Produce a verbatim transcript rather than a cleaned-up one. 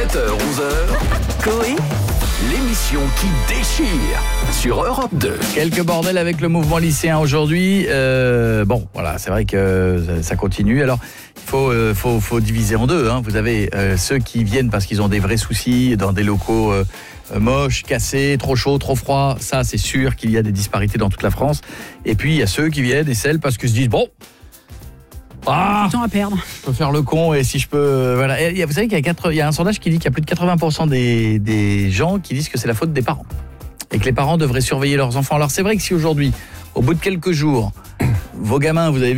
sept heures onze heures, Coé, l'émission qui déchire sur Europe deux. Quelques bordels avec le mouvement lycéen aujourd'hui. Euh, bon, voilà, c'est vrai que ça, ça continue. Alors, il faut, euh, faut, faut diviser en deux. Hein. Vous avez euh, ceux qui viennent parce qu'ils ont des vrais soucis dans des locaux euh, moches, cassés, trop chauds, trop froids. Ça, c'est sûr qu'il y a des disparités dans toute la France. Et puis, il y a ceux qui viennent et celles parce qu'ils se disent, bon... Ah, du temps à perdre. Je peux faire le con et si je peux... Euh, voilà. Et, vous savez qu'il y a, quatre, il y a un sondage qui dit qu'il y a plus de quatre-vingts pour cent des, des gens qui disent que c'est la faute des parents. Et que les parents devraient surveiller leurs enfants. Alors c'est vrai que si aujourd'hui, au bout de quelques jours, vos gamins, vous avez vu